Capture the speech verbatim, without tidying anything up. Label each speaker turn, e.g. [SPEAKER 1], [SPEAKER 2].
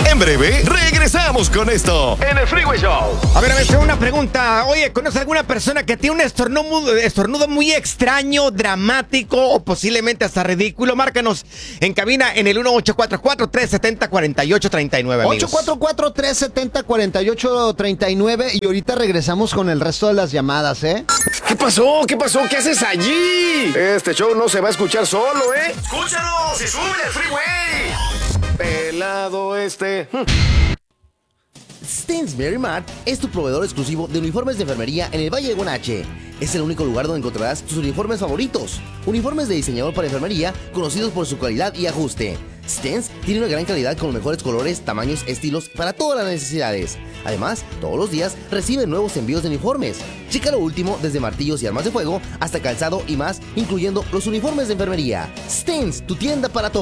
[SPEAKER 1] En breve, regresamos con esto en el Freeway Show.
[SPEAKER 2] A ver, a ver, tengo una pregunta. Oye, ¿conoces alguna persona que tiene un estornudo, estornudo muy extraño, dramático o posiblemente hasta ridículo? Márcanos en cabina en el uno ocho cuatro cuatro, tres siete cero, cuatro ocho tres nueve, amigos.
[SPEAKER 3] ocho cuatro cuatro, tres siete cero, cuatro ocho tres nueve y ahorita regresamos con el resto de las llamadas, ¿eh?
[SPEAKER 1] ¿Qué pasó? ¿Qué pasó? ¿Qué haces allí? Este show no se va a escuchar solo, ¿eh? ¡Escúchanos y sube el Freeway! Pelado este.
[SPEAKER 4] Stens Mary Mart es tu proveedor exclusivo de uniformes de enfermería en el Valle de Guanache. Es el único lugar donde encontrarás tus uniformes favoritos. Uniformes de diseñador para enfermería conocidos por su calidad y ajuste. Stens tiene una gran calidad con los mejores colores, tamaños, estilos para todas las necesidades. Además, todos los días reciben nuevos envíos de uniformes. Checa lo último desde martillos y armas de fuego hasta calzado y más, incluyendo los uniformes de enfermería. Stens, tu tienda para todos.